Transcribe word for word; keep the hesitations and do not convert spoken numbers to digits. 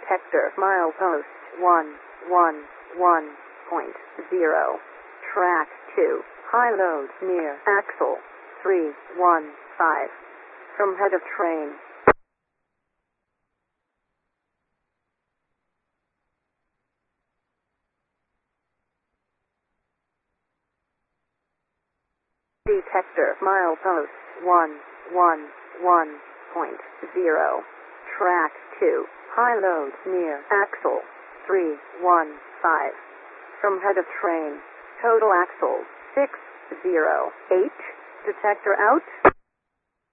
Detector milepost one one one point zero. Track two. High load near axle three one five. From head of train. Detector milepost one one one point zero. Track two. High load near axle three one five. From head of train. Total axle six zero eight. Detector out.